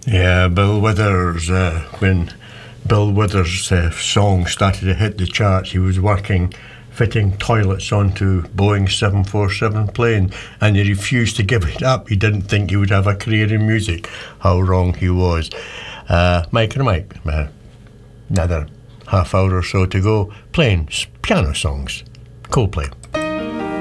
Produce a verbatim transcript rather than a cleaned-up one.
Yeah, Bill Withers, uh, when Bill Withers' uh, song started to hit the charts, he was working fitting toilets onto Boeing seven forty-seven plane, and he refused to give it up. He didn't think he would have a career in music. How wrong he was. Uh, Mike and Mike, uh, another half hour or so to go, playing piano songs. Coldplay.